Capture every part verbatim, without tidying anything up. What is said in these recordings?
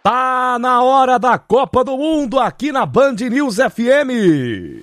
Tá na hora da Copa do Mundo aqui na Band News F M.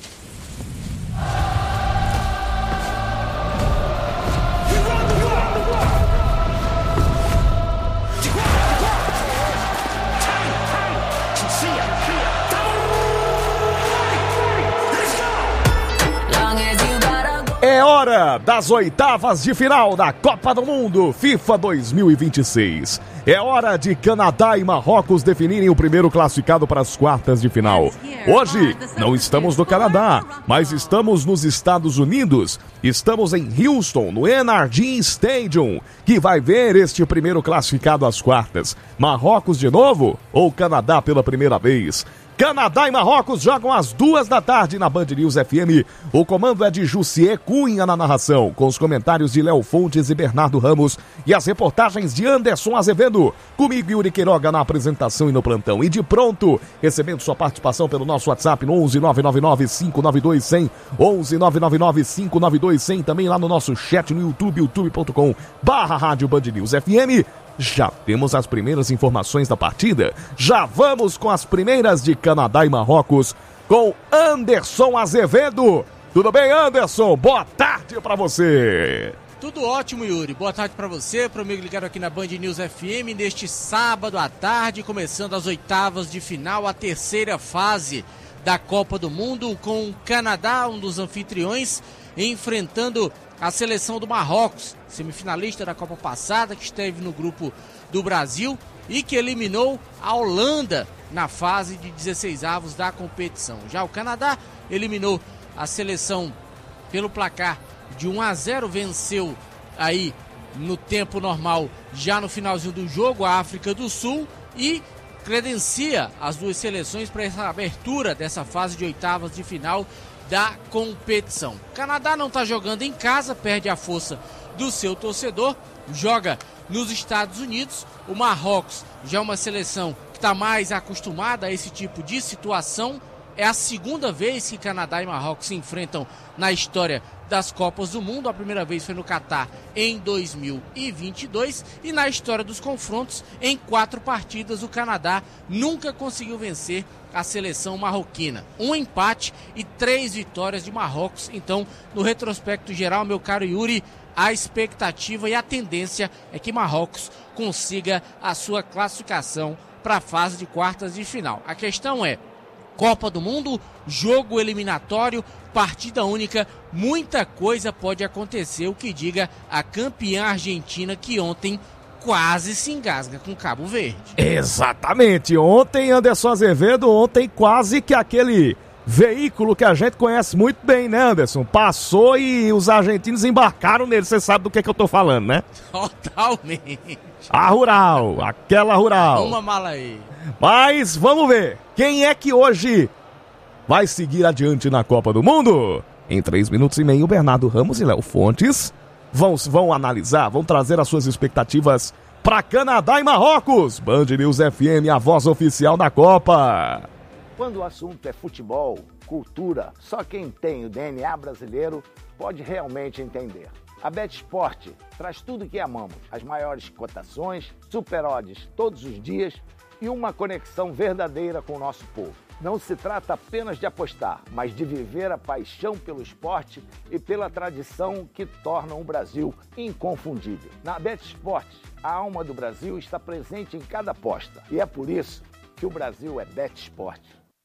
É hora das oitavas de final da Copa do Mundo FIFA dois mil e vinte e seis. É hora de Canadá e Marrocos definirem o primeiro classificado para as quartas de final. Hoje, não estamos no Canadá, mas estamos nos Estados Unidos. Estamos em Houston, no N R G Stadium, que vai ver este primeiro classificado às quartas. Marrocos de novo ou Canadá pela primeira vez? Canadá e Marrocos jogam às duas da tarde na Band News F M. O comando é de Jussier Cunha na narração, com os comentários de Léo Fontes e Bernardo Ramos e as reportagens de Anderson Azevedo. Comigo, Yuri Queiroga, na apresentação e no plantão. E de pronto, recebendo sua participação pelo nosso WhatsApp no onze nove nove nove cinco nove dois zero zero, onze nove nove nove cinco nove dois zero zero, também lá no nosso chat no YouTube, youtube ponto com barra rádio Band News F M. Já temos as primeiras informações da partida. Já vamos com as primeiras de Canadá e Marrocos com Anderson Azevedo. Tudo bem, Anderson? Boa tarde pra você. Tudo ótimo, Yuri. Boa tarde pra você, pro amigo ligado aqui na Band News F M, neste sábado à tarde, começando as oitavas de final, a terceira fase da Copa do Mundo, com o Canadá, um dos anfitriões, enfrentando a seleção do Marrocos, semifinalista da Copa passada, que esteve no grupo do Brasil e que eliminou a Holanda na fase de dezesseis avos da competição. Já o Canadá eliminou a seleção pelo placar de um a zero, venceu aí no tempo normal, já no finalzinho do jogo, a África do Sul, e credencia as duas seleções para essa abertura dessa fase de oitavas de final da competição. O Canadá não está jogando em casa, perde a força do seu torcedor, joga nos Estados Unidos. O Marrocos já é uma seleção que está mais acostumada a esse tipo de situação. É a segunda vez que Canadá e Marrocos se enfrentam na história das Copas do Mundo. A primeira vez foi no Catar em dois mil e vinte e dois, e na história dos confrontos, em quatro partidas, o Canadá nunca conseguiu vencer a seleção marroquina. Um empate e três vitórias de Marrocos. Então, no retrospecto geral, meu caro Yuri, a expectativa e a tendência é que Marrocos consiga a sua classificação para a fase de quartas de final. A questão é: Copa do Mundo, jogo eliminatório, partida única, muita coisa pode acontecer, o que diga a campeã argentina, que ontem quase se engasga com Cabo Verde. Exatamente, ontem Anderson Azevedo, ontem quase que aquele veículo que a gente conhece muito bem, né, Anderson? Passou e os argentinos embarcaram nele, você sabe do que, é que eu tô falando, né? Totalmente. A Rural, aquela Rural. Uma mala aí. Mas vamos ver, quem é que hoje vai seguir adiante na Copa do Mundo? Em três minutos e meio, Bernardo Ramos e Léo Fontes vão, vão analisar, vão trazer as suas expectativas para Canadá e Marrocos. Band News F M, a voz oficial da Copa. Quando o assunto é futebol, cultura, só quem tem o D N A brasileiro pode realmente entender. A BetSport traz tudo que amamos, as maiores cotações, super odds todos os dias e uma conexão verdadeira com o nosso povo. Não se trata apenas de apostar, mas de viver a paixão pelo esporte e pela tradição que tornam o Brasil inconfundível. Na BetSport, a alma do Brasil está presente em cada aposta e é por isso que o Brasil é BetSport.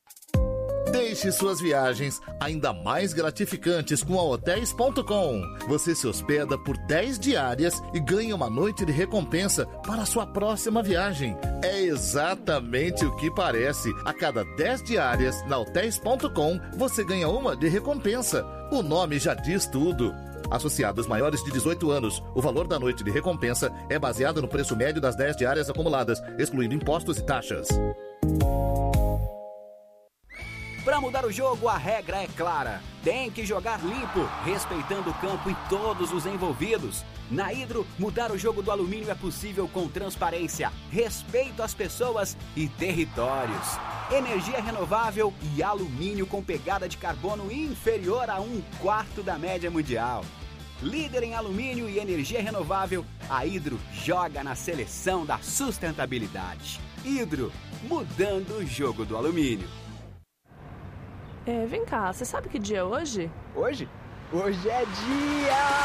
Deixe suas viagens ainda mais gratificantes com a hotéis ponto com. Você se hospeda por dez diárias e ganha uma noite de recompensa para a sua próxima viagem. É exatamente o que parece. A cada dez diárias na hotéis ponto com, você ganha uma de recompensa. O nome já diz tudo. Associados maiores de dezoito anos, o valor da noite de recompensa é baseado no preço médio das dez diárias acumuladas, excluindo impostos e taxas. Para mudar o jogo, a regra é clara. Tem que jogar limpo, respeitando o campo e todos os envolvidos. Na Hidro, mudar o jogo do alumínio é possível com transparência, respeito às pessoas e territórios. Energia renovável e alumínio com pegada de carbono inferior a um quarto da média mundial. Líder em alumínio e energia renovável, a Hidro joga na seleção da sustentabilidade. Hidro, mudando o jogo do alumínio. É, vem cá, você sabe que dia é hoje? Hoje? Hoje é dia...